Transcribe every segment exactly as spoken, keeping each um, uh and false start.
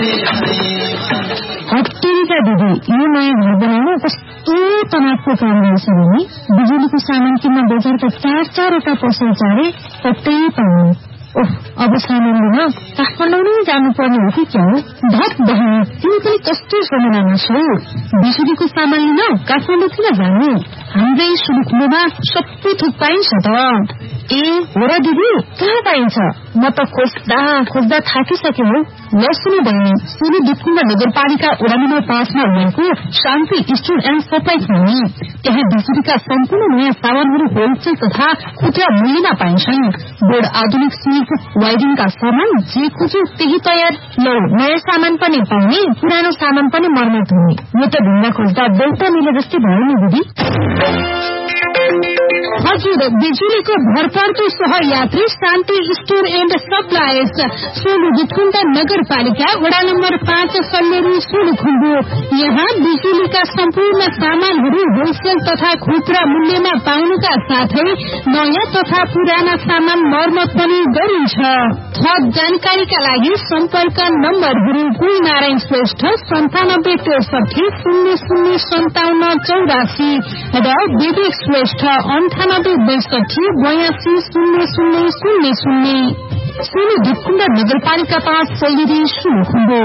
हप्तेका दिदी यो नयाँ घर बनाउन कस्तो तनावको काम रहेछ भने बिजुलीको सामान किन्न बजारका चार चारवटा पसल चारे कतै पाउने। ओह, अब सामान लिन काठमाडौँ नै जानुपर्ने हो कि क्या हो? धत बहिनी, तिमी पनि कस्तो समयमा छौ? बिजुलीको सामान लिन काठमाडौँ किन जानु? हाम्रै सुलुखुम्बुमा सबै थोक पाइन्छ त। ए हो र दिदी, कहाँ पाइन्छ? म त खोज्दा खोज्दा थाकिसके हो। ल सुन्नु बहिनी, सोलु दुखुम्ब नगरपालिका वडा नम्बर पाँचमा रहेको शान्ति स्टोर एण्ड सप्लाई छ। त्यहाँ बिजुलीका सम्पूर्ण नयाँ सामानहरू होलसेल तथा खुद्रा मूल्यमा पाइन्छन्। बोर्ड, आधुनिक स्विच, वायरिङका सामान जे खोज्यो त्यही तयार। ल, नयाँ सामान पनि पाउने, पुरानो सामान पनि मर्मत हुने। यो त ढुङ्गा खोज्दा बेलुका मिले जस्तै भयो नि दिदी। हजुर, बिजुलीको भरपर्दो सहयात्री शान्ति स्टोर एण्ड सप्लायर्स, सोलु दुखुम्ब नगरपालिका वडा नम्बर पाँच, सल्लेरी, सोलुखुम्बु। यहाँ बिजुलीका सम्पूर्ण सामानहरू होलसेल तथा खुद्रा मूल्यमा पाउनुका साथै नयाँ तथा पुराना सामान मर्मत पनि गरिन्छ। थप जानकारीका लागि सम्पर्क नम्बरहरू गुण नारायण श्रेष्ठ सन्तानब्बे त्रिसठी शून्य शून्य सन्ताउन्न चौरासी र विवेक श्रेष्ठ अन्ठानब्बे बैसठी बयासी शून्य शून्य शून्य शून्य। सोलु दुखुम्ब नगरपालिका पाँच, सल्लेरी, सोलुखुम्बु।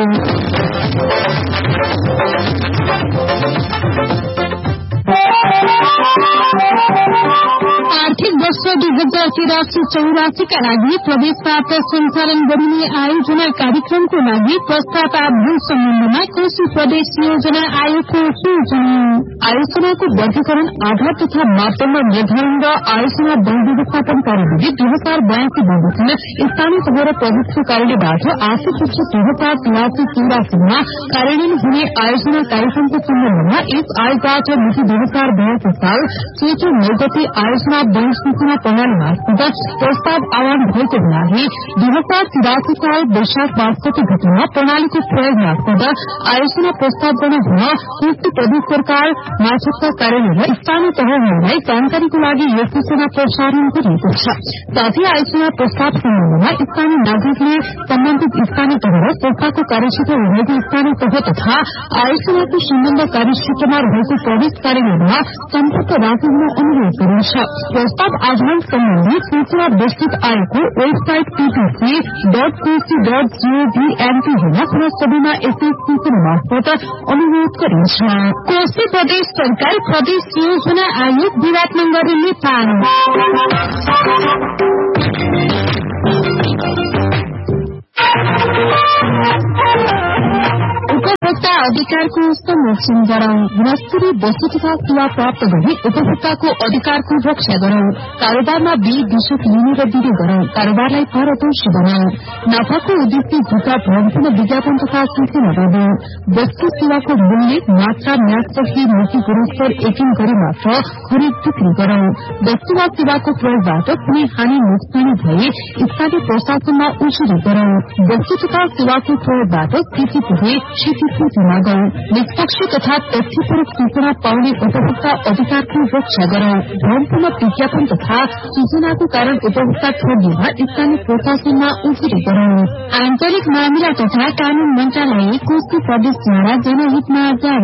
आर्थिक वर्ष दुई हजार तिरासी चौरासीका लागि प्रवेश पत्र सञ्चालन गरिने आयोजना कार्यक्रमको लागि प्रस्ताव आह्वान सम्बन्धमा कृषि प्रदेश योजना आयोगको सूचना। आयोजनाको वर्गीकरण, आधार तथा मापदण्ड निर्धारण र आयोजना वन व्यवस्थापन कार्यविधि दुई हजार बयासी बमोजिम स्थानीय तह र प्रदेशको कार्यालयबाट आर्थिक वर्ष दुई हजार तिरासी चौरासीमा कार्यान्वयन हुने आयोजना कार्यक्रमको सम्बन्धमा यस आयोगबाट मिति दुई हजार बयासी साल चैत्र नौ गते आयोजना वन सूचना प्रणाली मार्फत प्रस्ताव आह्वान भएको हुनाले दुई हजार तिरासी साल वैशाख बासठी गतेमा प्रणालीको प्रयोग मार्फत आयोजना प्रस्ताव गर्न हुन उक्त प्रदेश सरकार मार्फतका कार्यालय र स्थानीय तहहरूलाई जानकारीको लागि यो सूचना प्रसारण गरिएको छ। साथै आयोजना प्रस्ताव सम्बन्धमा स्थानीय नागरिकले सम्बन्धित स्थानीय तह र संस्थाको कार्यक्षेत्र रहेको स्थानीय तह तथा आयोजनाको सम्बन्ध कार्यक्षेत्रमा रहेको प्रदेश कार्यालयमा सम्पर्क राख्न अनुरोध गरिन्छ। प्रस्ताव आह्वान सम्बन्धी सूचना विस्तृत आयोगको website PPC dot Koshi dot gov NP हुन पुनः सबैमा यसै सूचना मार्फत अनुरोध गरिन्छ। कोशी प्रदेश सरकार प्रदेश योजना आयोग विराटनगर नेपाल। उपभोक्ता अधिकारको संरक्षण गरौं, गुणस्तरीय वस्तु तथा सेवा प्राप्त गरी उपभोक्ताको अधिकारको रक्षा गरौं, कारोबारमा बिल विशुद्ध लिने र दिने गरौं, कारोबारलाई पारदर्शी बनाऊ, नाफाको उद्देश्य झुटा भ्रमपूर्ण विज्ञापन तथा सूचना नदिऊ, वस्तु सेवाको मूल्य, मात्रा, म्याद सही नीति गुणस्तर यकिन गरी मात्र खरिद बिक्री गरौं, वस्तु वा सेवाको प्रयोगबाट कुनै हानि नोक्सानी भए स्थानीय प्रशासनमा उजुरी गरौं, वस्तु तथा सेवाको प्रयोगबाट क्षति पुगे क्षतिपूर्ति मागौं, निष्पक्ष तथा तथ्यपरक सूचना पाउने उपभोक्ता अधिकारको रक्षा गरौं, भ्रमपूर्ण विज्ञापन तथा सूचनाको कारण उपभोक्ता ठगिएमा स्थानीय प्रशासनमा उजुरी गरौं। आन्तरिक मामिला तथा कानून मन्त्रालय कोशी प्रदेशद्वारा जनहितमा जारी।